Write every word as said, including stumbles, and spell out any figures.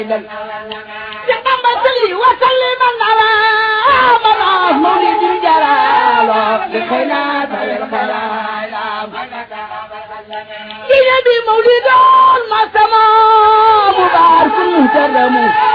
Bamba salli wa sallim ala man mawlid jalal لخينا الخلال بنبي مولد ما سما مبارك مهترم